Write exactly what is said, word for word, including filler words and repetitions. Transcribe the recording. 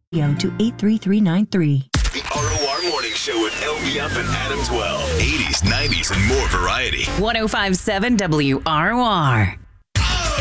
Go to eight three three nine three. The R O R Morning Show with L B F and Adam twelve. eighties, nineties, and more variety. one oh five point seven W R O R.